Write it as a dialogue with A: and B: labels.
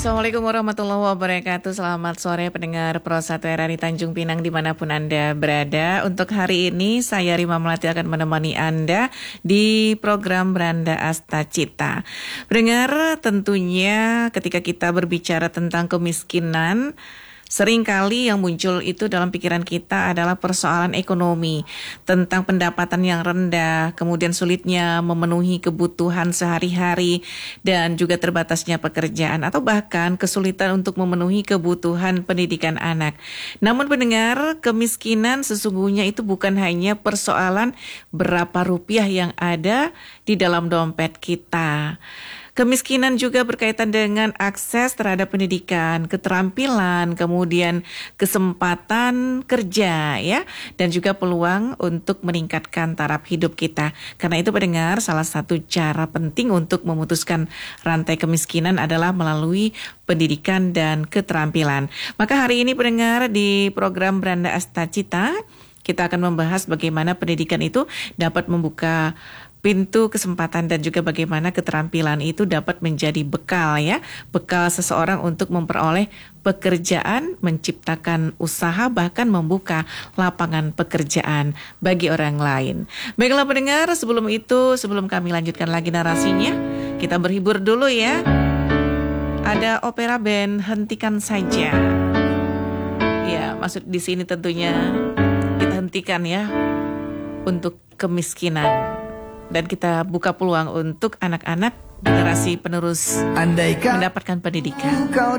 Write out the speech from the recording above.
A: Assalamualaikum warahmatullahi wabarakatuh. Selamat sore pendengar Pro 1 RRI Tanjung Pinang dimanapun Anda berada. Untuk hari ini saya Rima Melati akan menemani Anda di program Beranda Asta Cita. Pendengar, tentunya ketika kita berbicara tentang kemiskinan, seringkali yang muncul itu dalam pikiran kita adalah persoalan ekonomi, tentang pendapatan yang rendah, kemudian sulitnya memenuhi kebutuhan sehari-hari, dan juga terbatasnya pekerjaan, atau bahkan kesulitan untuk memenuhi kebutuhan pendidikan anak. Namun pendengar, kemiskinan sesungguhnya itu bukan hanya persoalan berapa rupiah yang ada di dalam dompet kita. Kemiskinan juga berkaitan dengan akses terhadap pendidikan, keterampilan, kemudian kesempatan kerja ya, dan juga peluang untuk meningkatkan taraf hidup kita. Karena itu pendengar, salah satu cara penting untuk memutuskan rantai kemiskinan adalah melalui pendidikan dan keterampilan. Maka hari ini pendengar di program Beranda Asta Cita, kita akan membahas bagaimana pendidikan itu dapat membuka pintu kesempatan dan juga bagaimana keterampilan itu dapat menjadi bekal ya, bekal seseorang untuk memperoleh pekerjaan, menciptakan usaha, bahkan membuka lapangan pekerjaan bagi orang lain. Baiklah pendengar, sebelum kami lanjutkan lagi narasinya, kita berhibur dulu ya. Ada opera band Hentikan Saja. Ya, maksud di sini tentunya kita hentikan ya untuk kemiskinan. Dan kita buka peluang untuk anak-anak generasi penerus mendapatkan pendidikan.